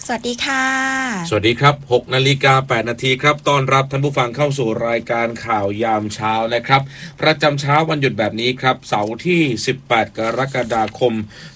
สวัสดีค่ะสวัสดีครับ 6:08 น.ครับต้อนรับท่านผู้ฟังเข้าสู่รายการข่าวยามเช้านะครับประจำเช้าวันหยุดแบบนี้ครับเสาร์ที่18กรกฎาคม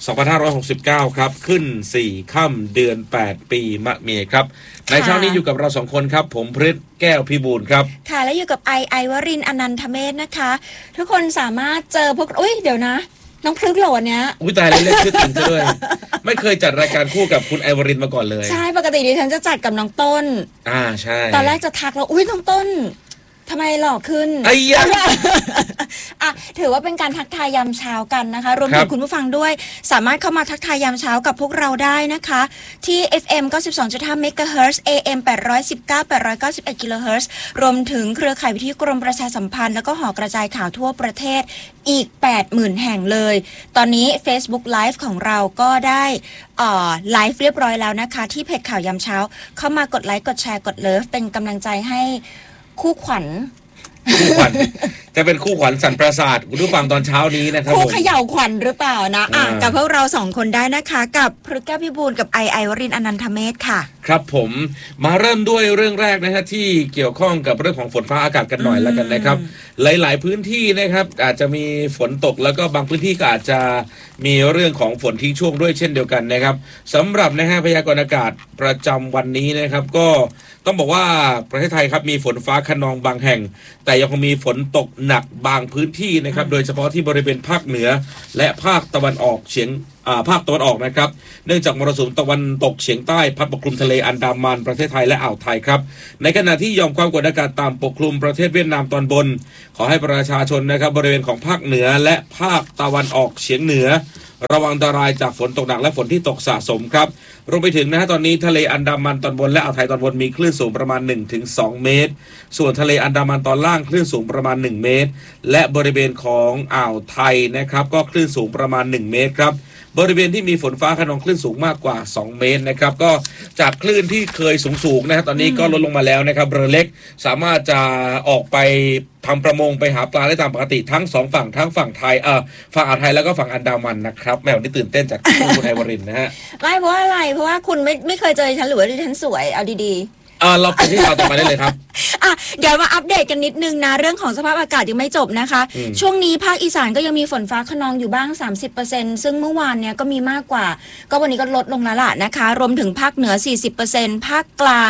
2569ครับขึ้น4ค่ำเดือน8ปีมะเมียครับในเช้านี้อยู่กับเรา2คนครับผมพฤทธิ์แก้วพิบูลครับค่ะและอยู่กับไอวรินทร์อนันทเมธนะคะทุกคนสามารถเจอพวกเดี๋ยวนะน้องพลึกเหรอวันนี้ตายแล้วเล่นชื่อติ่งซะด้วยไม่เคยจัดรายการคู่กับคุณไอวรินทร์มาก่อนเลยใช่ปกติดิฉันจะจัดกับน้องต้นใช่ตอนแรกจะทักแล้วน้องต้นทำไมหล่อขึ้นไอ้ยะถือว่าเป็นการทักทายยามเช้ากันนะคะรวมถึงคุณผู้ฟังด้วยสามารถเข้ามาทักทายยามเช้ากับพวกเราได้นะคะที่ FM 92.5 MHz AM 819 891 kHz รวมถึงเครือข่ายวิทยุกรมประชาสัมพันธ์แล้วก็หอกระจายข่าวทั่วประเทศอีก 80,000 แห่งเลยตอนนี้ Facebook Live ของเราก็ได้ไลฟ์เรียบร้อยแล้วนะคะที่เพจข่าวยามเช้าเข้ามากดไลค์กดแชร์กดเลิฟเป็นกำลังใจให้คู่ขวัญจะเป็นคู่ขวัญสันประสาทคุณผู้ฟังตอนเช้านี้นะครับคู่เขย่าขวัญหรือเปล่านะกับพวกเรา2คนได้นะคะกับพฤกษ์แก้วพิบูลกับไอวรินทร์อนันทเมธค่ะครับผมมาเริ่มด้วยเรื่องแรกนะฮะที่เกี่ยวข้องกับเรื่องของฝนฟ้าอากาศกันหน่อยแล้วกันนะครับหลายๆพื้นที่นะครับอาจจะมีฝนตกแล้วก็บางพื้นที่ก็อาจจะมีเรื่องของฝนทิ้งช่วงด้วยเช่นเดียวกันนะครับสำหรับนะฮะพยากรณ์อากาศประจำวันนี้นะครับก็ต้องบอกว่าประเทศไทยครับมีฝนฟ้าคะนองบางแห่งแต่ยังคงมีฝนตกหนักบางพื้นที่นะครับโดยเฉพาะที่บริเวณภาคเหนือและภาคตะวันออกภาคตะวันออกนะครับเนื่องจากมรสุมตะวันตกเฉียงใต้พัดปกคลุมทะเลอันดามันประเทศไทยและอ่าวไทยครับในขณะที่หย่อมความกดอากาศต่ำปกคลุมประเทศเวียดนามตอนบนขอให้ประชาชนนะครับบริเวณของภาคเหนือและภาคตะวันออกเฉียงเหนือระวังอันตรายจากฝนตกหนักและฝนที่ตกสะสมครับรวมไปถึงนะฮะตอนนี้ทะเลอันดามันตอนบนและอ่าวไทยตอนบนมีคลื่นสูงประมาณ 1-2 เมตรส่วนทะเลอันดามันตอนล่างคลื่นสูงประมาณ1 เมตรและบริเวณของอ่าวไทยนะครับก็คลื่นสูงประมาณ1 เมตรครับบริเวณที่มีฝนฟ้าคะนองคลื่นสูงมากกว่า2 เมตรนะครับก็จากคลื่นที่เคยสูงนะฮะตอนนี้ก็ลดลงมาแล้วนะครับเรือเล็กสามารถจะออกไปทำประมงไปหาปลาได้ตามปกติทั้ง2ฝั่งทั้งฝั่งไทยฝั่งอ่าวไทยแล้วก็ฝั่งอันดามันนะครับแม่วันนี้ตื่นเต้นจากคุณไอวรินทร์นะฮะไม่เพราะอะไรเพราะว่าคุณไม่เคยเจอฉันหรือว่าฉันสวยเอาดีๆเราไปที่ข่าวต่อมาได้เลยครับเดี๋ยวมาอัปเดตกันนิดนึงนะเรื่องของสภาพอากาศยังไม่จบนะคะช่วงนี้ภาคอีสานก็ยังมีฝนฟ้าคะนองอยู่บ้าง 30% ซึ่งเมื่อวานเนี่ยก็มีมากกว่าก็วันนี้ก็ลดลงแล้วล่ะนะคะรวมถึงภาคเหนือ 40% ภาคกลาง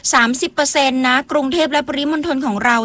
30% นะกรุงเทพและปริมณฑลของเรา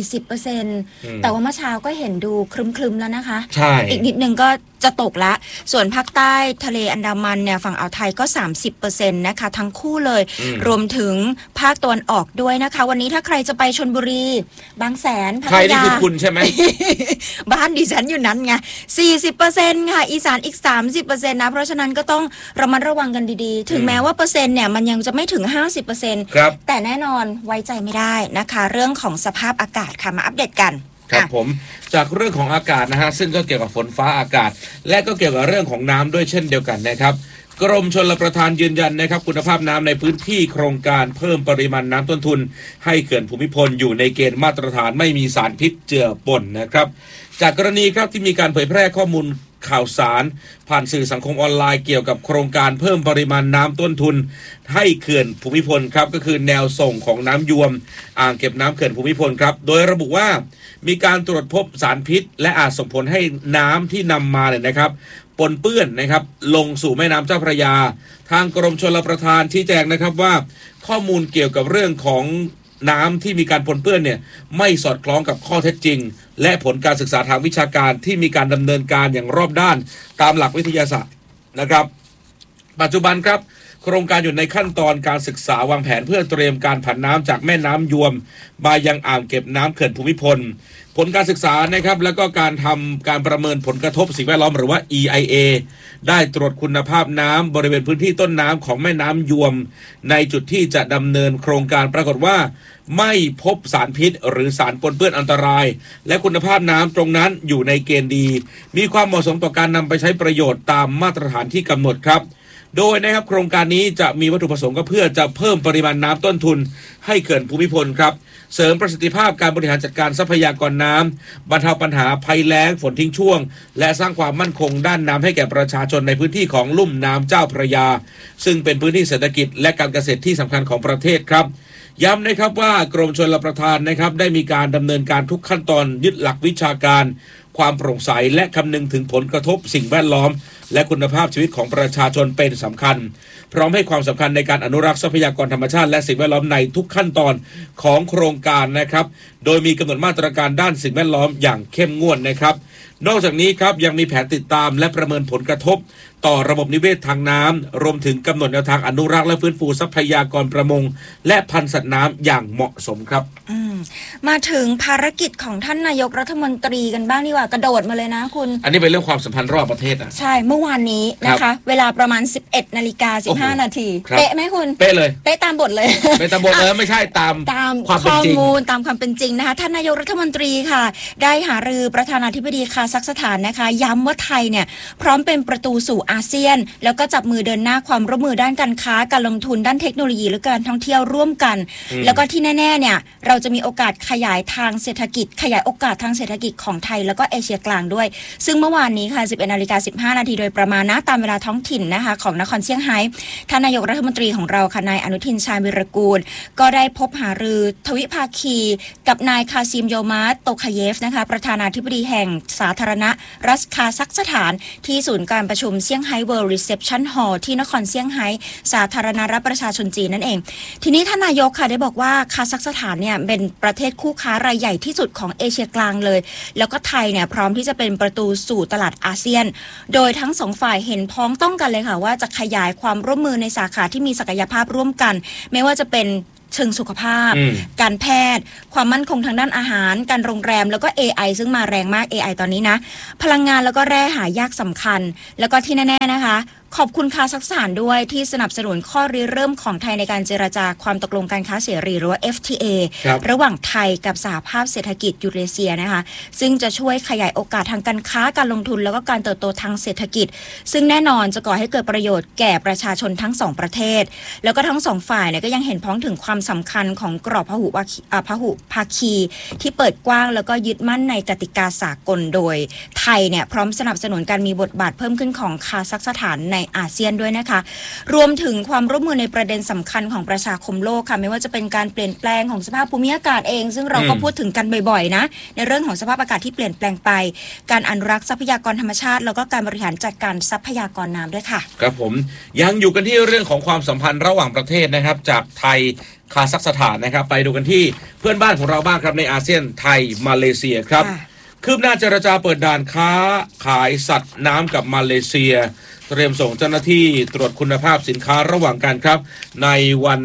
40% แต่ว่าเมื่อเช้าก็เห็นดูครึมๆแล้วนะคะใช่อีกนิดนึงก็จะตกละส่วนภาคใต้ทะเลอันดามันเนี่ยฝั่งอ่าวไทยก็ 30% นะคะทั้งคู่เลยรวมถึงภาคตะวันออกด้วยนะคะวันนี้ถ้าใครจะไปชลบุรีบางแสนพัทยาใครนี่คือคุณใช่ไหมบ้านดิฉันอยู่นั้นไง 40% ค่ะอีสานอีก 30% นะเพราะฉะนั้นก็ต้องระมัดระวังกันดีๆถึงแม้ว่าเปอร์เซ็นต์เนี่ยมันยังจะไม่ถึง 50% ครับแต่แน่นอนไว้ใจไม่ได้นะคะเรื่องของสภาพอากาศค่ะมาอัปเดตกันครับผมจากเรื่องของอากาศนะฮะซึ่งก็เกี่ยวกับฝนฟ้าอากาศและก็เกี่ยวกับเรื่องของน้ำด้วยเช่นเดียวกันนะครับกรมชลประทานยืนยันนะครับคุณภาพน้ำในพื้นที่โครงการเพิ่มปริมาณน้ำต้นทุนให้เขื่อนภูมิพลอยู่ในเกณฑ์มาตรฐานไม่มีสารพิษเจือปนนะครับจากกรณีครับที่มีการเผยแพร่ข้อมูลข่าวสารผ่านสื่อสังคมออนไลน์เกี่ยวกับโครงการเพิ่มปริมาณน้ำต้นทุนให้เขื่อนภูมิพลครับก็คือแนวส่งของน้ำยวมอ่างเก็บน้ำเขื่อนภูมิพลครับโดยระบุว่ามีการตรวจพบสารพิษและอาจส่งผลให้น้ำที่นำมาเนี่ยนะครับปนเปื้อนนะครับลงสู่แม่น้ำเจ้าพระยาทางกรมชลประทานชี้แจงนะครับว่าข้อมูลเกี่ยวกับเรื่องของน้ำที่มีการปนเปื้อนเนี่ยไม่สอดคล้องกับข้อเท็จจริงและผลการศึกษาทางวิชาการที่มีการดำเนินการอย่างรอบด้านตามหลักวิทยาศาสตร์นะครับปัจจุบันครับโครงการอยู่ในขั้นตอนการศึกษาวางแผนเพื่อเตรียมการผันน้ำจากแม่น้ำยวมมายังอ่างเก็บน้ำเขื่อนภูมิพลผลการศึกษานะครับแล้วก็การทำการประเมินผลกระทบสิ่งแวดล้อมหรือว่า EIA ได้ตรวจคุณภาพน้ำบริเวณพื้นที่ต้นน้ำของแม่น้ำยวมในจุดที่จะดำเนินโครงการปรากฏว่าไม่พบสารพิษหรือสารปนเปื้อนอันตรายและคุณภาพน้ำตรงนั้นอยู่ในเกณฑ์ดีมีความเหมาะสมต่อการนำไปใช้ประโยชน์ตามมาตรฐานที่กำหนดครับโดยนะครับโครงการนี้จะมีวัตถุประสงค์ก็เพื่อจะเพิ่มปริมาณน้ำต้นทุนให้เขื่อนภูมิพลครับเสริมประสิทธิภาพการบริหารจัดการทรัพยากรน้ำบรรเทาปัญหาภัยแล้งฝนทิ้งช่วงและสร้างความมั่นคงด้านน้ำให้แก่ประชาชนในพื้นที่ของลุ่มน้ำเจ้าพระยาซึ่งเป็นพื้นที่เศรษฐกิจและการเกษตรที่สำคัญของประเทศครับย้ำนะครับว่ากรมชลประทานนะครับได้มีการดำเนินการทุกขั้นตอนยึดหลักวิชาการความโปร่งใสและคำนึงถึงผลกระทบสิ่งแวดล้อมและคุณภาพชีวิตของประชาชนเป็นสำคัญพร้อมให้ความสำคัญในการอนุรักษ์ทรัพยากรธรรมชาติและสิ่งแวดล้อมในทุกขั้นตอนของโครงการนะครับโดยมีกำหนดมาตรการด้านสิ่งแวดล้อมอย่างเข้มงวดนะครับนอกจากนี้ครับยังมีแผนติดตามและประเมินผลกระทบต่อระบบนิเวศทางน้ำรวมถึงกำหนดแนวทางอนุรักษ์และฟื้นฟูทรัพยากรประมงและพันธุ์สัตว์น้ำอย่างเหมาะสมครับมาถึงภารกิจของท่านนายกรัฐมนตรีกันบ้างดีกว่ากระโดดมาเลยนะคุณอันนี้เป็นเรื่องความสัมพันธ์ระหว่างประเทศนะใช่เมื่อวานนี้นะคะเวลาประมาณ 11:15 นาทีเป๊ะไหมคุณเป๊ะเลยเป๊ะตามบทเลยเป๊ะตามบทเลยไม่ใช่ตามความเป็นจริงข้อมูลตามความเป็นจริงนะคะท่านนายกรัฐมนตรีค่ะได้หารือประธานาธิบดีคาซัคสถานนะคะย้ำว่าไทยเนี่ยพร้อมเป็นประตูสู่อาเซียนแล้วก็จับมือเดินหน้าความร่วมมือด้านการค้าการลงทุนด้านเทคโนโลยีและการท่องเที่ยวร่วมกันแล้วก็ที่แน่ๆเนี่ยเราจะมีโอกาสขยายทางเศรษฐกิจขยายโอกาสทางเศรษฐกิจของไทยแล้วก็เอเชียกลางด้วยซึ่งเมื่อวานนี้ค่ะ 11:15 นาทีโดยประมาณนะตามเวลาท้องถิ่นนะคะของนครเซี่ยงไฮ้ท่านนายกรัฐมนตรีของเราค่ะนายอนุทินชาญวิรกูลก็ได้พบหารือทวิภาคีกับนายคาซิมโยมาร์โตคาเยฟนะคะประธานาธิบดีแห่งสาธารณรัฐคาซัคสถานที่ศูนย์การประชุมเซี่ยงไฮ้เวิลด์รีเซปชั่นฮอลล์ที่นครเซี่ยงไฮ้สาธารณรัฐประชาชนจีนนั่นเองทีนี้ท่านนายกค่ะได้บอกว่าคาซัคสถานเนี่ยเป็นประเทศคู่ค้ารายใหญ่ที่สุดของเอเชียกลางเลยแล้วก็ไทยเนี่ยพร้อมที่จะเป็นประตูสู่ตลาดอาเซียนโดยทั้งสองฝ่ายเห็นพ้องต้องกันเลยค่ะว่าจะขยายความร่วมมือในสาขาที่มีศักยภาพร่วมกันไม่ว่าจะเป็นเชิงสุขภาพการแพทย์ความมั่นคงทางด้านอาหารการโรงแรมแล้วก็ AI ซึ่งมาแรงมาก AI ตอนนี้นะพลังงานแล้วก็แร่หายากสำคัญแล้วก็ที่แน่ๆนะคะขอบคุณคาซัคสถานด้วยที่สนับสนุนข้อริเริ่มของไทยในการเจรจาความตกลงการค้าเสรีหรือว่า FTA ระหว่างไทยกับสหภาพเศรษฐกิจยูเรเซียนะคะซึ่งจะช่วยขยายโอกาสทางการค้าการลงทุนแล้วก็การเติบโตทางเศรษฐกิจซึ่งแน่นอนจะก่อให้เกิดประโยชน์แก่ประชาชนทั้งสองประเทศแล้วก็ทั้งสองฝ่ายเนี่ยก็ยังเห็นพ้องถึงความสำคัญของกรอบพหุภาคีที่เปิดกว้างแล้วก็ยึดมั่นในกติกาสากลโดยไทยเนี่ยพร้อมสนับสนุนการมีบทบาทเพิ่มขึ้นของคาซัคสถานในอาเซียนด้วยนะคะรวมถึงความร่วมมือในประเด็นสำคัญของประชาคมโลกค่ะไม่ว่าจะเป็นการเปลี่ยนแปลงของสภาพภูมิอากาศเองซึ่งเราก็พูดถึงกันบ่อยๆนะในเรื่องของสภาพอากาศที่เปลี่ยนแปลงไปการอนุรักษ์ทรัพยากรธรรมชาติแล้วก็การบริหารจัดการทรัพยากรน้ำด้วยค่ะครับผมยังอยู่กันที่เรื่องของความสัมพันธ์ระหว่างประเทศนะครับจากไทยคาซัคสถานนะครับไปดูกันที่เพื่อนบ้านของเราบ้างครับในอาเซียนไทยมาเลเซียครับคืบหน้าเจรจาเปิดด่านค้าขายสัตว์น้ำกับมาเลเซียเตรียมส่งเจ้าหน้าที่ตรวจคุณภาพสินค้าระหว่างกันครับในวัน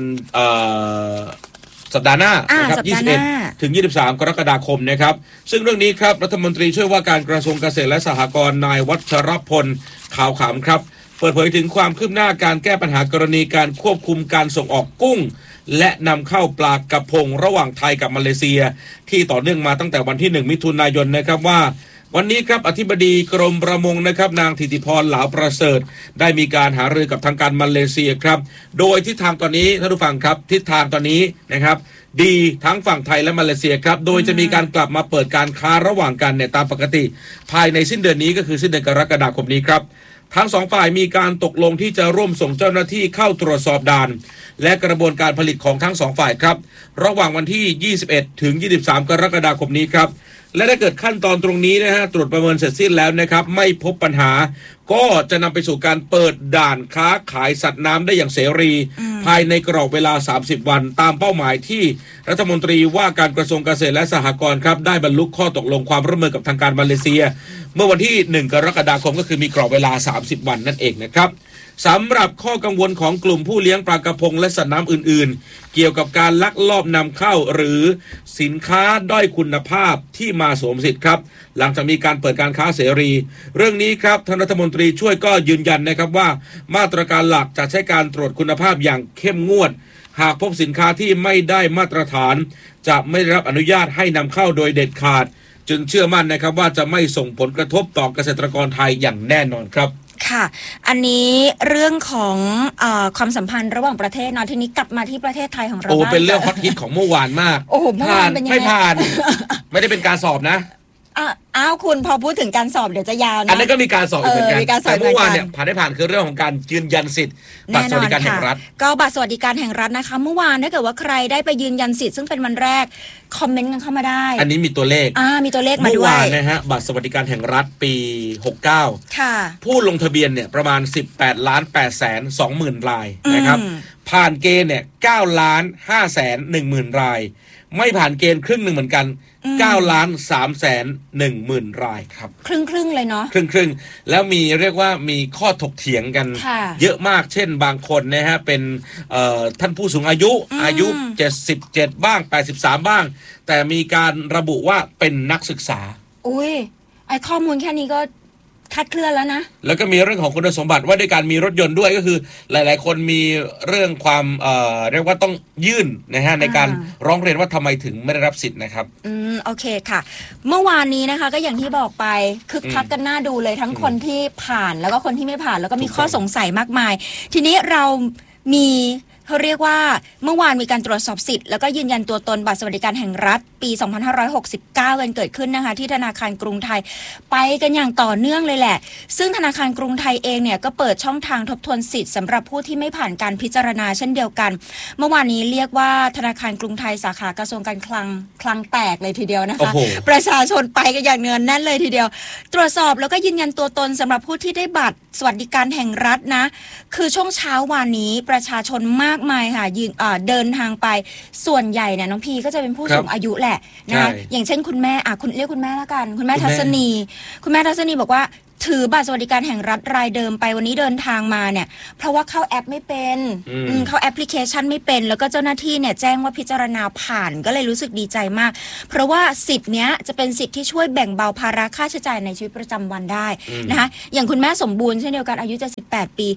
สัปดาห์หน้านะครับ21 ถึง 23 กรกฎาคมนะครับซึ่งเรื่องนี้ครับรัฐมนตรีช่วยว่าการกระทรวงเกษตรและสหกรณ์นายวัชรพลขาวขำครับเปิดเผยถึงความคืบหน้าการแก้ปัญหากรณีการควบคุมการส่งออกกุ้งและนำเข้าปลากระพงระหว่างไทยกับมาเลเซียที่ต่อเนื่องมาตั้งแต่วันที่1 มิถุนายนนะครับว่าวันนี้ครับอธิบดีกรมประมงนะครับนางธิติพรเหลาประเสริฐได้มีการหารือกับทางการมาเลเซียครับโดยทิศทางตอนนี้ท่านผู้ฟังครับทิศทางตอนนี้นะครับดีทั้งฝั่งไทยและมาเลเซียครับโดยจะมีการกลับมาเปิดการค้าระหว่างกันเนี่ยตามปกติภายในสิ้นเดือนนี้ก็คือสิ้นเดือนกรกฎาคมนี้ครับทั้งสองฝ่ายมีการตกลงที่จะร่วมส่งเจ้าหน้าที่เข้าตรวจสอบด่านและกระบวนการผลิตของทั้งสองฝ่ายครับระหว่างวันที่21 ถึง 23 กรกฎาคมนี้ครับและถ้าเกิดขั้นตอนตรงนี้นะฮะตรวจประเมินเสร็จสิ้นแล้วนะครับไม่พบปัญหาก็จะนำไปสู่การเปิดด่านค้าขายสัตว์น้ำได้อย่างเสรีภายในกรอบเวลา30 วันตามเป้าหมายที่รัฐมนตรีว่าการกระทรวงเกษตรและสหกรณ์ครับได้บรรลุข้อตกลงความร่วมมือกับทางการมาเลเซียเมื่อวันที่1 กรกฎาคมก็คือมีกรอบเวลา30 วันนั่นเองนะครับสำหรับข้อกังวลของกลุ่มผู้เลี้ยงปลากระพงและสัตว์น้ำอื่นๆเกี่ยวกับการลักลอบนำเข้าหรือสินค้าด้อยคุณภาพที่มาสวมสิทธิ์ครับหลังจากมีการเปิดการค้าเสรีเรื่องนี้ครับท่านรัฐมนตรีช่วยก็ยืนยันนะครับว่ามาตรการหลักจะใช้การตรวจคุณภาพอย่างเข้มงวดหากพบสินค้าที่ไม่ได้มาตรฐานจะไม่ได้รับอนุญาตให้นำเข้าโดยเด็ดขาดจึงเชื่อมั่นนะครับว่าจะไม่ส่งผลกระทบต่อเกษตรกรไทยอย่างแน่นอนครับค่ะอันนี้เรื่องของความสัมพันธ์ระหว่างประเทศเนาะทีนี้กลับมาที่ประเทศไทยของเราเป็นเรื่องฮอตฮิตของเมื่อวานมากโอ้โหเมื่อวานเป็นยังไงไม่ผ่าน ไม่ได้เป็นการสอบนะอ้าวคุณพอพูดถึงการสอบเดี๋ยวจะยาวนะอันนั้นก็มีการสอบเหมือนกันแต่เมื่อวานเนี่ยผ่านคือเรื่องของการยืนยันสิทธิ์บัตรสวัสดิการแห่งรัฐก็บัตรสวัสดิการแห่งรัฐนะคะเมื่อวานถ้าเกิดว่าใครได้ไปยืนยันสิทธิ์ซึ่งเป็นวันแรกคอมเมนต์กันเข้ามาได้อันนี้มีตัวเลขมีตัวเลขมาด้วยเมื่อวานนะฮะบัตรสวัสดิการแห่งรัฐปี69ค่ะผู้ลงทะเบียนเนี่ยประมาณ 18,820,000 รายนะครับผ่านเกณฑ์เนี่ย 9,510,000 รายไม่ผ่านเกณฑ์ครึ่งหนึ่งเหมือนกัน 9,310,000 รายครับครึ่งเลยเนาะครึ่งแล้วเรียกว่ามีข้อถกเถียงกันเยอะมากเช่นบางคนนะฮะเป็นท่านผู้สูงอายุ77บ้าง83บ้างแต่มีการระบุว่าเป็นนักศึกษาอุ้ยไอข้อมูลแค่นี้ก็คลาดเคลื่อนแล้วนะแล้วก็มีเรื่องของคุณสมบัติว่าด้วยการมีรถยนต์ด้วยก็คือหลายๆคนมีเรื่องความเรียกว่าต้องยื่นนะฮะในการร้องเรียนว่าทำไมถึงไม่ได้รับสิทธิ์นะครับโอเคค่ะเมื่อวานนี้นะคะก็อย่างที่บอกไปคึกคักกันน่าดูเลยทั้งคนที่ผ่านแล้วก็คนที่ไม่ผ่านแล้วก็มีข้อสงสัยมากมายทีนี้เรามีเขาเรียกว่าเมื่อวานมีการตรวจสอบสิทธิ์แล้วก็ยืนยันตัวตนบัตรสวัสดิการแห่งรัฐปี2569กันเกิดขึ้นนะคะที่ธนาคารกรุงไทยไปกันอย่างต่อเนื่องเลยแหละซึ่งธนาคารกรุงไทยเองเนี่ยก็เปิดช่องทางทบทวนสิทธิ์สำหรับผู้ที่ไม่ผ่านการพิจารณาเช่นเดียวกันเมื่อวานนี้เรียกว่าธนาคารกรุงไทยสาขากระทรวงการคลังแตกเลยทีเดียวนะคะประชาชนไปกันอย่างเนืองแน่นเลยทีเดียวตรวจสอบแล้วก็ยืนยันตัวตนสำหรับผู้ที่ได้บัตรสวัสดิการแห่งรัฐนะคือช่วงเช้าวานนี้ประชาชนมากมายค่ะเดินทางไปส่วนใหญ่เนี่ยน้องพีก็จะเป็นผู้สูงอายุแหละนะคะอย่างเช่นคุณแม่คุณเรียกคุณแม่แล้วกันคุณแม่ทัศนีบอกว่าถือบัตรสวัสดิการแห่งรัฐรายเดิมไปวันนี้เดินทางมาเนี่ยเพราะว่าเข้าแอปไม่เป็นเข้าแอปพลิเคชันไม่เป็นแล้วก็เจ้าหน้าที่เนี่ยแจ้งว่าพิจารณาผ่านก็เลยรู้สึกดีใจมากเพราะว่าสิทธิ์เนี้ยจะเป็นสิทธิ์ที่ช่วยแบ่งเบาภาระค่าใช้จ่ายในชีวิตประจำวันได้นะคะอย่างคุณแม่สมบูรณ์เช่นเดียวกันอายุ78ปี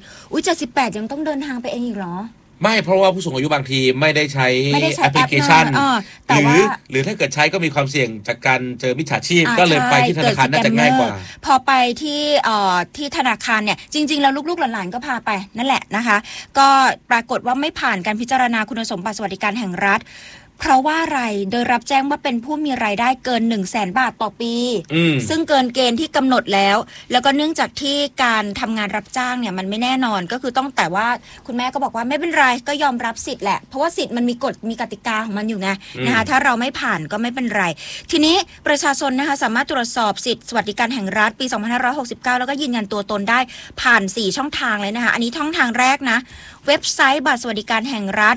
78ยังต้องเดินทางไปเองอีกเหรอไม่เพราะว่าผู้สูงอายุบางทีไม่ได้ใช้แอปพลิเคชันหรือถ้าเกิดใช้ก็มีความเสี่ยงจากการเจอมิจฉาชีพก็เลยไปที่ธนาคารน่าจะง่ายกว่าพอไปที่ธนาคารเนี่ยจริงๆแล้วลูกๆหลานๆก็พาไปนั่นแหละนะคะก็ปรากฏว่าไม่ผ่านการพิจารณาคุณสมบัติสวัสดิการแห่งรัฐเพราะว่าอะไรโดยรับแจ้งว่าเป็นผู้มีรายได้เกิน 100,000 บาทต่อปีซึ่งเกินเกณฑ์ที่กำหนดแล้วก็เนื่องจากที่การทำงานรับจ้างเนี่ยมันไม่แน่นอนก็คือต้องแต่ว่าคุณแม่ก็บอกว่าไม่เป็นไรก็ยอมรับสิทธิ์แหละเพราะว่าสิทธิ์มันมีกฎมีกติกาของมันอยู่ไงนะคะถ้าเราไม่ผ่านก็ไม่เป็นไรทีนี้ประชาชนนะคะสามารถตรวจสอบสิทธิสวัสดิการแห่งรัฐปี2569แล้วก็ยืนยันตัวตนได้ผ่าน4ช่องทางเลยนะคะอันนี้ช่องทางแรกนะเว็บไซต์บัตรสวัสดิการแห่งรัฐ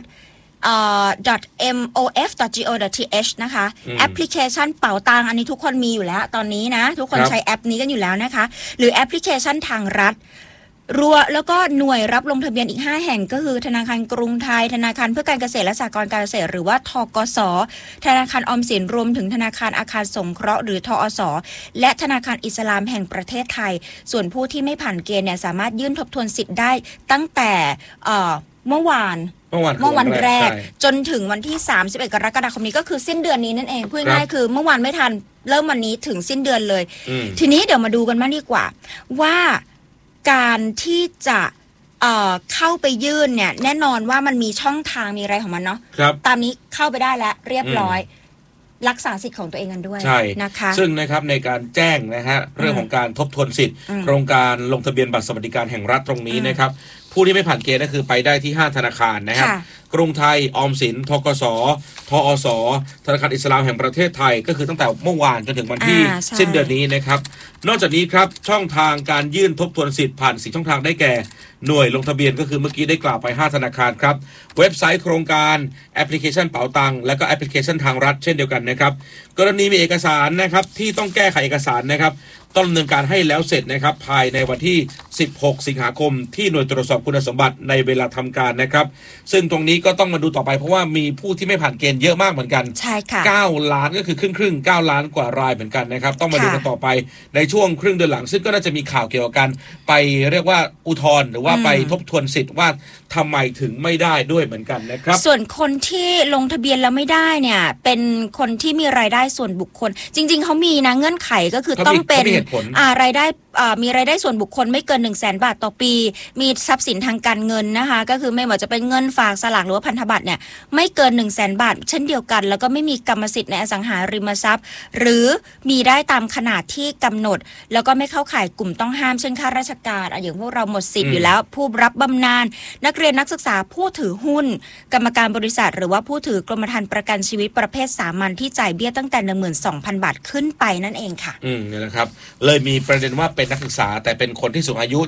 .mof.go.th นะคะแอปพลิเคชันเป๋าตังอันนี้ทุกคนมีอยู่แล้วตอนนี้นะทุกคนใช้แอปนี้กันอยู่แล้วนะคะหรือแอปพลิเคชันทางรัฐแล้วก็หน่วยรับลงทะเบียนอีก5แห่งก็คือธนาคารกรุงไทยธนาคารเพื่อการเกษตรและสหกรณ์การเกษตรหรือว่าธกส.ธนาคารออมสินรวมถึงธนาคารอาคารสงเคราะห์หรือทอส.และธนาคารอิสลามแห่งประเทศไทยส่วนผู้ที่ไม่ผ่านเกณฑ์เนี่ยสามารถยื่นทบทวนสิทธิ์ได้ตั้งแต่เมื่อวานแรกจนถึงวันที่31กรกฎาคมนี้ก็คือสิ้นเดือนนี้นั่นเองพูดง่ายคือเมื่อวานไม่ทันเริ่มวันนี้ถึงสิ้นเดือนเลยทีนี้เดี๋ยวมาดูกันบ้างดีกว่าว่าการที่จะเข้าไปยื่นเนี่ยแน่นอนว่ามันมีช่องทางมีอะไรของมันเนาะตามนี้เข้าไปได้แล้วเรียบร้อยรักษาสิทธิ์ของตัวเองกันด้วยนะคะซึ่งนะครับในการแจ้งนะฮะเรื่องของการทบทวนสิทธิ์โครงการลงทะเบียนบัตรสวัสดิการแห่งรัฐตรงนี้นะครับผู้ที่ไม่ผ่านเกณฑ์ก็คือไปได้ที่5ธนาคารนะครับกรุงไทยออมสินธกส.ทอส.ธนาคารอิสลามแห่งประเทศไทยก็คือตั้งแต่เมื่อวานจนถึงวันที่สิ้นเดือนนี้นะครับนอกจากนี้ครับช่องทางการยื่นทบทวนสิทธิ์ผ่าน4ช่องทางได้แก่หน่วยลงทะเบียนก็คือเมื่อกี้ได้กล่าวไป5ธนาคารครับเว็บไซต์โครงการแอปพลิเคชันเป๋าตังและก็แอปพลิเคชันทางรัฐเช่นเดียวกันนะครับกรณีมีเอกสารนะครับที่ต้องแก้ไขเอกสารนะครับต้องดำเนินการให้แล้วเสร็จนะครับภายในวันที่16สิงหาคมที่หน่วยตรวจสอบคุณสมบัติในเวลาทำการนะครับซึ่งตรงนี้ก็ต้องมาดูต่อไปเพราะว่ามีผู้ที่ไม่ผ่านเกณฑ์เยอะมากเหมือนกันใช่ค่ะ 9ล้านก็คือครึ่ง9ล้านกว่ารายเหมือนกันนะครับต้องมาดูกันต่อไปในช่วงครึ่งเดือนหลังซึ่งก็น่าจะมีข่าวเกี่ยวกับการไปเรียกว่าอุทธรณ์หรือว่าไปทบทวนสิทธิ์ว่าทำไมถึงไม่ได้ด้วยเหมือนกันนะครับส่วนคนที่ลงทะเบียนแล้วไม่ได้เนี่ยเป็นคนที่มีรายได้ส่วนบุคคลจริงๆเขามีนะเงื่อนไขก็คือต้องเป็นรายได้มีรายได้ส่วนบุคคลไม่เกิน 100,000 บาทต่อปีมีทรัพย์สินทางการเงินนะคะก็คือไม่ว่าจะเป็นเงินฝากสลากหรือว่าพันธบัตรเนี่ยไม่เกิน 100,000 บาทเช่นเดียวกันแล้วก็ไม่มีกรรมสิทธิ์ในอสังหาริมทรัพย์หรือมีได้ตามขนาดที่กำหนดแล้วก็ไม่เข้าข่ายกลุ่มต้องห้ามเช่นข้าราชการอย่างพวกเราหมดสิทธิ์อยู่แล้วผู้รับบำนาญนักเรียนนักศึกษาผู้ถือหุ้นกรรมการบริษัทหรือว่าผู้ถือกรมธรรม์ประกันชีวิตประเภทสามัญที่จ่ายเบี้ยตั้งแต่ 12,000 บาทขึ้นไปนั่นเองค่ะนี่แหละครับเลยมีประเด็นว่าเป็นนักศึกษาแต่เป็นคนที่สูงอายุ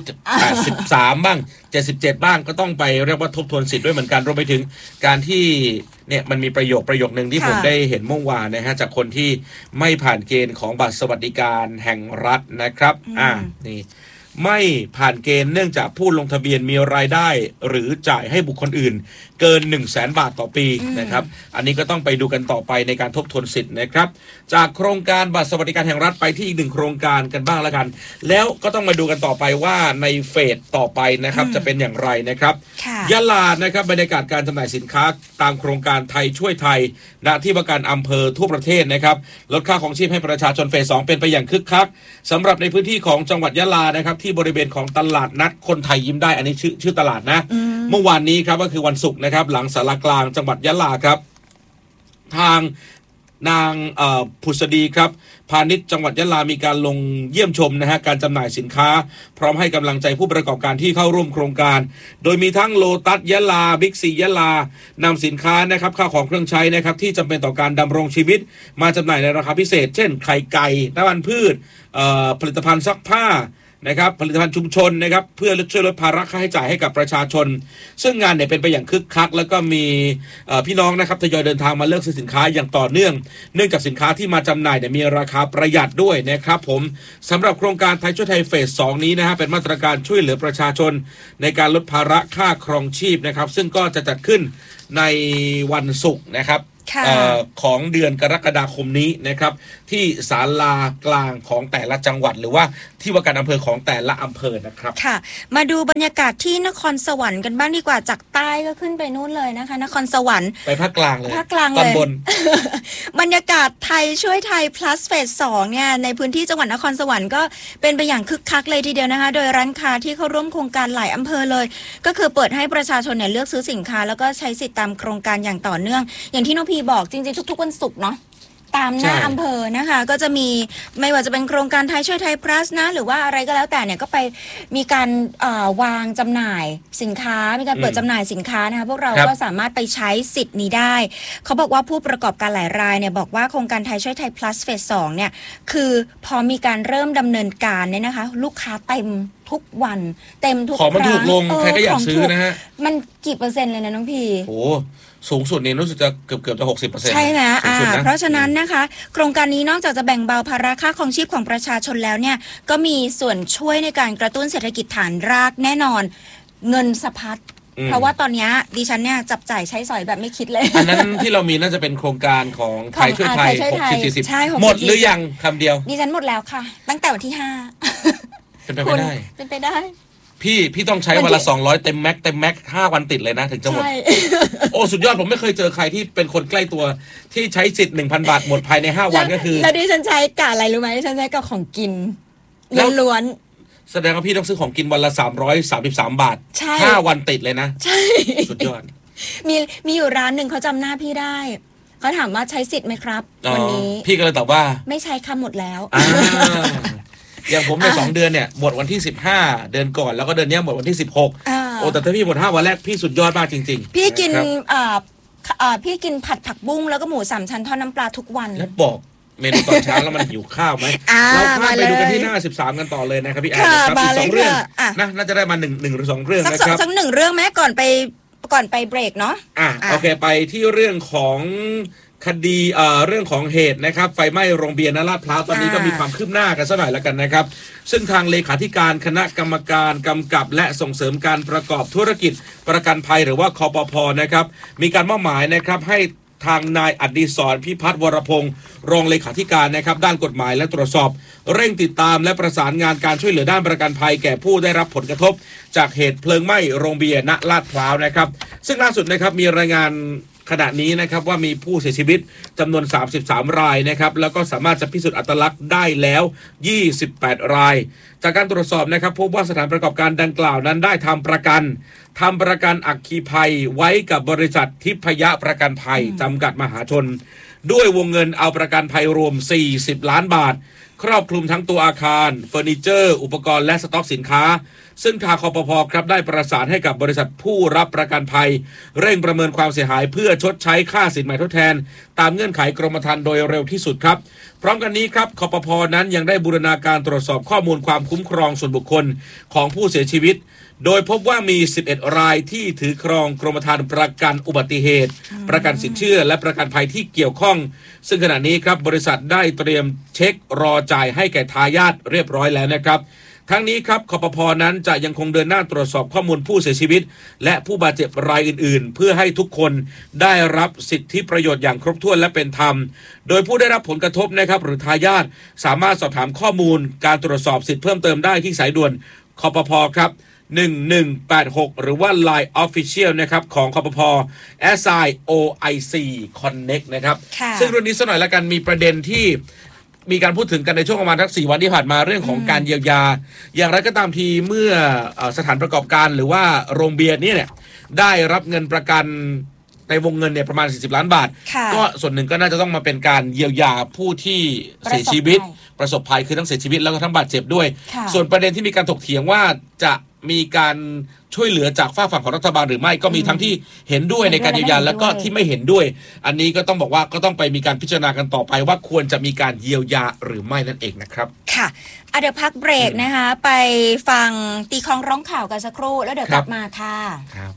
83บ้าง77บ้างก็ต้องไปเรียกว่าทบทวนสิทธิ์ด้วยเหมือนกันรวมไปถึงการที่เนี่ยมันมีประโยคนึงที่ผมได้เห็นเมื่อวานนะฮะจากคนที่ไม่ผ่านเกณฑ์ของบัตรสวัสดิการแห่งรัฐนะครับนี่ไม่ผ่านเกณฑ์เนื่องจากผู้ลงทะเบียนมีรายได้หรือจ่ายให้บุคคลอื่นเกิน 100,000 บาทต่อปีนะครับอันนี้ก็ต้องไปดูกันต่อไปในการทบทวนสิทธิ์นะครับจากโครงการบัตรสวัสดิการแห่งรัฐไปที่อีกหนึ่งโครงการกันบ้างแล้วกันแล้วก็ต้องมาดูกันต่อไปว่าในเฟสต่อไปนะครับจะเป็นอย่างไรนะครับยะลานะครับบรรยากาศการจำหน่ายสินค้าตามโครงการไทยช่วยไทยณที่ว่าการอำเภอทั่วประเทศนะครับลดค่าของชีพให้ประชาชนเฟส 2เป็นไปอย่างคึกคักสำหรับในพื้นที่ของจังหวัดยะลานะครับที่บริเวณของตลาดนัดคนไทยยิ้มได้อันนี้ชื่อตลาดนะเมื่อวานนี้ครับก็คือวันศุกร์นะครับหลังศาลากลางจังหวัดยะลาครับทางนางผุษดีครับพาณิชย์จังหวัดยะลามีการลงเยี่ยมชมนะฮะการจำหน่ายสินค้าพร้อมให้กำลังใจผู้ประกอบการที่เข้าร่วมโครงการโดยมีทั้งโลตัสยะลาบิ๊กซียะลานำสินค้านะครับข้าวของเครื่องใช้นะครับที่จำเป็นต่อการดำรงชีวิตมาจำหน่ายในราคาพิเศษเช่นไข่ไก่น้ำมันพืชผลิตภัณฑ์ซักผ้านะครับผลิตภัณฑ์ชุมชนนะครับเพื่อช่วยลดภาระค่าใช้จ่ายให้กับประชาชนซึ่งงานเนี่ยเป็นไปอย่างคึกคักแล้วก็มีพี่น้องนะครับทยอยเดินทางมาเลือกซื้อสินค้าอย่างต่อเนื่องจากสินค้าที่มาจำหน่ายเนี่ยมีราคาประหยัดด้วยนะครับผมสำหรับโครงการไทยช่วยไทยเฟส 2นี้นะฮะเป็นมาตรการช่วยเหลือประชาชนในการลดภาระค่าครองชีพนะครับซึ่งก็จะจัดขึ้นในวันศุกร์นะครับของเดือนกรกฎาคมนี้นะครับที่ศาลากลางของแต่ละจังหวัดหรือว่าที่ว่าการอำเภอของแต่ละอำเภอนะครับค่ะมาดูบรรยากาศที่นครสวรรค์กันบ้างดีกว่าจากใต้ก็ขึ้นไปนู่นเลยนะคะนครสวรรค์ไปภาคกลางเลยตอนบน บรรยากาศไทยช่วยไทย plus เฟส 2เนี่ยในพื้นที่จังหวัดนครสวรรค์ก็เป็นไปอย่างคึกคักเลยทีเดียวนะคะโดยร้านค้าที่เข้าร่วมโครงการหลายอำเภอเลยก็คือเปิดให้ประชาชนเนี่ยเลือกซื้อสินค้าแล้วก็ใช้สิทธิตามโครงการอย่างต่อเนื่องอย่างที่น้องพีบอกจริงๆทุกๆวันศุกร์เนาะตามหน้าอำเภอนะคะก็จะมีไม่ว่าจะเป็นโครงการไทยช่วยไทย plus นะหรือว่าอะไรก็แล้วแต่เนี่ยก็ไปมีการวางจำหน่ายสินค้ามีการเปิดจำหน่ายสินค้านะคะพวกเราก็สามารถไปใช้สิทธิ์นี้ได้เขาบอกว่าผู้ประกอบการหลายรายเนี่ยบอกว่าโครงการไทยช่วยไทย plus เฟส 2เนี่ยคือพอมีการเริ่มดำเนินการเนี่ยนะคะลูกค้าเต็มทุกวันเต็มทุกครั้งของมันถูกลงใครก็อยากซื้อนะฮะมันกี่เปอร์เซ็นต์เลยนะน้องพีโอ้สูงสุดนี่รู้สึกจะเกือบจะ 60% ใช่ไหมเพราะฉะนั้นนะคะโครงการนี้นอกจากจะแบ่งเบาภาระค่าครองชีพของประชาชนแล้วเนี่ยก็มีส่วนช่วยในการกระตุ้นเศรษฐกิจฐานรากแน่นอนเงินสะพัดเพราะว่าตอนนี้ดิฉันเนี่ยจับจ่ายใช้สอยแบบไม่คิดเลยอันนั้นที่เรามีน่าจะเป็นโครงการของไทยช่วยไทย60-40หมดหรือยังคำเดียวดิฉันหมดแล้วค่ะตั้งแต่วันที่5 เป็นไปไม่ได้เป็นไปได้พี่ต้องใช้วันละ200เต็มแม็ก5วันติดเลยนะถึงจะหมดโอ้สุดยอดผมไม่เคยเจอใครที่เป็นคนใกล้ตัวที่ใช้สิทธิ์ 1,000 บาทหมดภายใน5วันก็คือแล้วดิฉันใช้กะอะไรรู้ไหมดิฉันใช้กับของกินล้วนแสดงว่าพี่ต้องซื้อของกินวันละ333 บาท5วันติดเลยนะใช่สุดยอดมีอยู่ร้านหนึ่งเขาจำหน้าพี่ได้เขาถามว่าใช้สิทธิ์ไหมครับวันนี้พี่ก็เลยตอบว่าไม่ใช้ค่ะหมดแล้วอย่างผมใน2 เดือนเนี่ยหมดวันที่15เดือนก่อนแล้วก็เดือนนี้หมดวันที่16โอ้แต่ถ้าพี่หมด5วันแรกพี่สุดยอดมากจริงๆพี่กินพี่กินผัดผักบุ้งแล้วก็หมู3ชั้นทอดน้ำปลาทุกวันแล้วบอกเมนูตอนเช้าแล้วมันหิวข้าวไหมเราข้ามไปดูกันที่หน้า13กันต่อเลยนะครับพี่แอนครับอีก2เรื่องนะน่าจะได้มา1หรือ2เรื่องนะครับสัก1เรื่องไหมก่อนไปเบรกเนาะโอเคไปที่เรื่องของคดีเรื่องของเหตุนะครับไฟไหม้โรงเบียร์ณลาดพร้าวตอนนี้ก็มีความคืบหน้ากันสักหน่อยแล้วกันนะครับซึ่งทางเลขาธิการคณะกรรมการกำกับและส่งเสริมการประกอบธุรกิจประกันภัยหรือว่าคปภ.นะครับมีการมอบหมายนะครับให้ทางนายอดิศรพิพัฒน์วรพงศ์รองเลขาธิการนะครับด้านกฎหมายและตรวจสอบเร่งติดตามและประสานงานการช่วยเหลือด้านประกันภัยแก่ผู้ได้รับผลกระทบจากเหตุเพลิงไหม้โรงเบียร์ณลาดพร้าวนะครับซึ่งล่าสุดนะครับมีรายงานขณะนี้นะครับว่ามีผู้เสียชีวิตจำนวน33รายนะครับแล้วก็สามารถจะพิสูจน์อัตลักษณ์ได้แล้ว28รายจากการตรวจสอบนะครับพบว่าสถานประกอบการดังกล่าวนั้นได้ทำประกันอัคคีภัยไว้กับบริษัททิพยประกันภัยจำกัดมหาชนด้วยวงเงินเอาประกันภัยรวม40ล้านบาทครอบคลุมทั้งตัวอาคารเฟอร์นิเจอร์อุปกรณ์และสต็อกสินค้าซึ่งทางคปภ.ครับได้ประสานให้กับบริษัทผู้รับประกันภัยเร่งประเมินความเสียหายเพื่อชดใช้ค่าสินใหม่ทดแทนตามเงื่อนไขกรมธรรม์โดยเร็วที่สุดครับพร้อมกันนี้ครับคปภ.นั้นยังได้บูรณาการตรวจสอบข้อมูลความคุ้มครองส่วนบุคคลของผู้เสียชีวิตโดยพบว่ามี11รายที่ถือครองกรมธรรม์ประกันอุบัติเหตุประกันสินเชื่อและประกันภัยที่เกี่ยวข้องซึ่งขณะนี้ครับบริษัทได้เตรียมเช็ครอจ่ายให้แก่ทายาทเรียบร้อยแล้วนะครับทั้งนี้ครับคปภ.นั้นจะยังคงเดินหน้าตรวจสอบข้อมูลผู้เสียชีวิตและผู้บาดเจ็บรายอื่นๆเพื่อให้ทุกคนได้รับสิทธิประโยชน์อย่างครบถ้วนและเป็นธรรมโดยผู้ได้รับผลกระทบนะครับหรือทายาทสามารถสอบถามข้อมูลการตรวจสอบสิทธิเพิ่มเติมได้ที่สายด่วนคปภ.ครับ1186หรือว่า Line Official นะครับของคปภ. SIOIC Connect นะครับซึ่งเรื่องนี้สักหน่อยละกันมีประเด็นที่มีการพูดถึงกันในช่วงประมาณทัก4วันที่ผ่านมาเรื่องของการเยียวยาอย่างไรก็ตามทีเมื่อสถานประกอบการหรือว่าโรงเบียร์เนี่ยได้รับเงินประกันในวงเงินเนี่ยประมาณ40ล้านบาทก็ส่วนหนึ่งก็น่าจะต้องมาเป็นการเยียวยาผู้ที่เสียชีวิตประสบภัยคือทั้งเสียชีวิตแล้วก็ทั้งบาดเจ็บด้วยส่วนประเด็นที่มีการถกเถียงว่าจะมีการช่วยเหลือจากฝ่ายฝั่งของรัฐบาลหรือไม่ก็มีทั้งที่เห็นด้วยในการเยียวยาแล้วก็ที่ไม่เห็นด้วยอันนี้ก็ต้องบอกว่าก็ต้องไปมีการพิจารณากันต่อไปว่าควรจะมีการเยียวยาหรือไม่นั่นเองนะครับค่ะเดี๋ยวพักเบรกนะคะไปฟังตีคองร้องข่าวกันสักครู่แล้วเดี๋ยวกลับมาค่ะครับ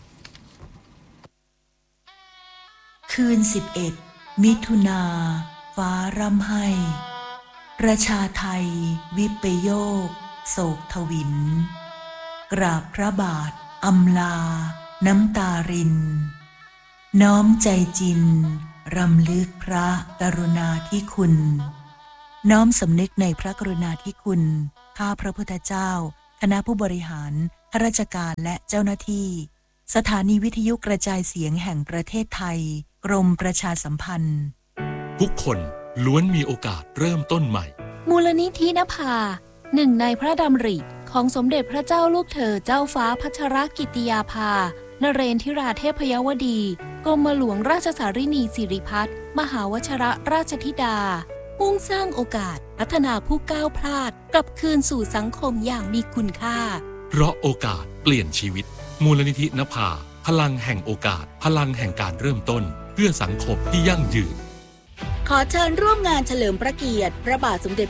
คืน11มิถุนาฟ้าร่ำไห้ประชาไทยวิปโยคโศกทวินกราบพระบาทอำลาน้ำตารินน้อมใจจินรำลึกพระกรุณาธิคุณน้อมสำนึกในพระกรุณาธิคุณข้าพระพุทธเจ้าคณะผู้บริหารข้าราชการและเจ้าหน้าที่สถานีวิทยุกระจายเสียงแห่งประเทศไทยกรมประชาสัมพันธ์ทุกคนล้วนมีโอกาสเริ่มต้นใหม่มูลนิธินภาหนึ่งในพระดำริของสมเด็จพระเจ้าลูกเธอเจ้าฟ้าพัชรกิติยาภานเรนทิราเทพยวดีกรมหลวงราชสารินีสิริพัฒน์มหาวชรราชธิดามุ่งสร้างโอกาสพัฒนาผู้ก้าวพลาดกลับคืนสู่สังคมอย่างมีคุณค่าเพราะโอกาสเปลี่ยนชีวิตมูลนิธินภาพลังแห่งโอกาสพลังแห่งการเริ่มต้นเพื่อสังคมที่ยั่งยืนขอเชิญร่วมงานเฉลิมพระเกียรติพระบาทสมเด็จ